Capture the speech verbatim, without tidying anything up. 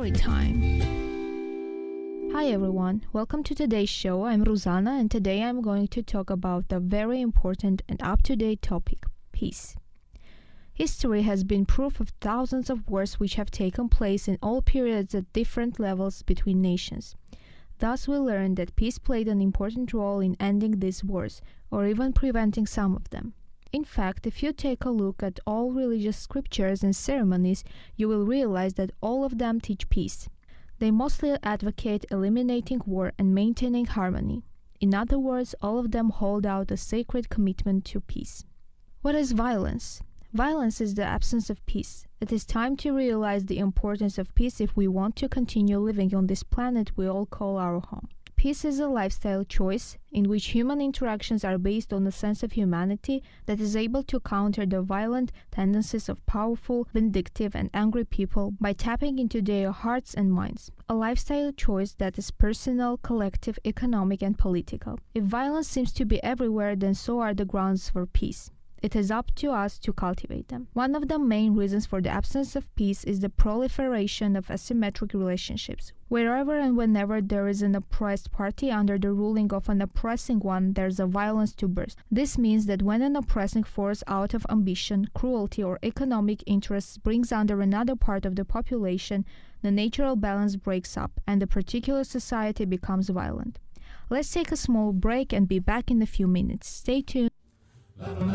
Story time. Hi everyone, welcome to today's show. I'm Ruzana and today I'm going to talk about a very important and up-to-date topic, peace. History has been proof of thousands of wars which have taken place in all periods at different levels between nations. Thus we learned that peace played an important role in ending these wars, or even preventing some of them. In fact, if you take a look at all religious scriptures and ceremonies, you will realize that all of them teach peace. They mostly advocate eliminating war and maintaining harmony. In other words, all of them hold out a sacred commitment to peace. What is violence? Violence is the absence of peace. It is time to realize the importance of peace if we want to continue living on this planet we all call our home. Peace is a lifestyle choice in which human interactions are based on a sense of humanity that is able to counter the violent tendencies of powerful, vindictive, and angry people by tapping into their hearts and minds. A lifestyle choice that is personal, collective, economic, and political. If violence seems to be everywhere, then so are the grounds for peace. It is up to us to cultivate them. One of the main reasons for the absence of peace is the proliferation of asymmetric relationships. Wherever and whenever there is an oppressed party under the ruling of an oppressing one, there is a violence to burst. This means that when an oppressing force out of ambition, cruelty, or economic interests brings under another part of the population, the natural balance breaks up and the particular society becomes violent. Let's take a small break and be back in a few minutes. Stay tuned.